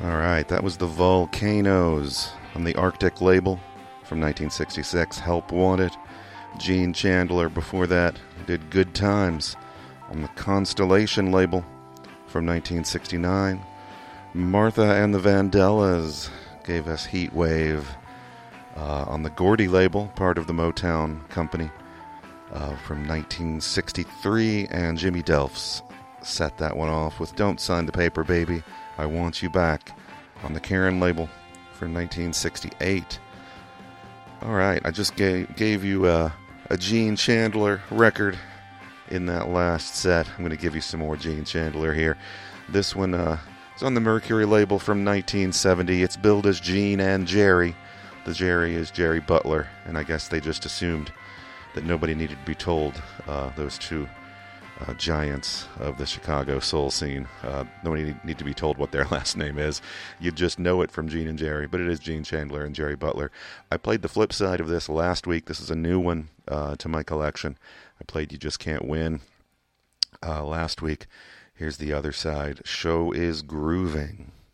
All right, that was the Volcanoes on the Arctic label from 1966. Help Wanted. Gene Chandler before that did Good Times on the Constellation label from 1969. Martha and the Vandellas gave us Heat Wave on the Gordy label, part of the Motown Company, from 1963. And Jimmy Delfs set that one off with Don't Sign the Paper, Baby, I Want You Back on the Karen label from 1968. All right, I just gave you a Gene Chandler record in that last set. I'm going to give you some more Gene Chandler here. This one is on the Mercury label from 1970. It's billed as Gene and Jerry. The Jerry is Jerry Butler, and I guess they just assumed that nobody needed to be told, those two giants of the Chicago soul scene. Nobody need to be told what their last name is. You just know it from Gene and Jerry, but it is Gene Chandler and Jerry Butler. I played the flip side of this last week. This is a new one to my collection. I played You Just Can't Win last week. Here's the other side. Show is Grooving.